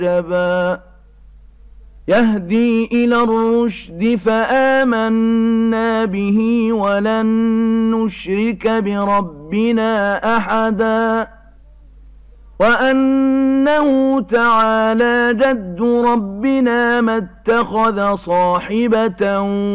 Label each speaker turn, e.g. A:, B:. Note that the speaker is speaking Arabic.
A: يهدي إلى الرشد فآمنا به ولن نشرك بربنا أحدا وأنه تعالى جد ربنا ما اتخذ صاحبة